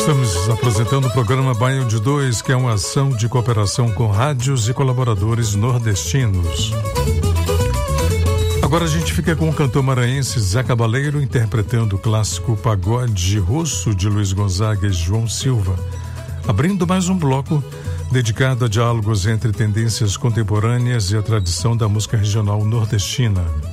Estamos apresentando o programa Baião de Dois, que é uma ação de cooperação com rádios e colaboradores nordestinos. Agora a gente fica com o cantor maranhense Zé Cabaleiro interpretando o clássico Pagode Russo de Luiz Gonzaga e João Silva, abrindo mais um bloco dedicado a diálogos entre tendências contemporâneas e a tradição da música regional nordestina.